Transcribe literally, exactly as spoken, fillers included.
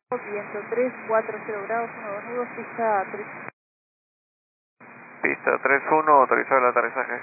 Viento tres, cuatro cero grados, uno dos nudos, pista tres. Pista tres uno, autorizado el aterrizaje.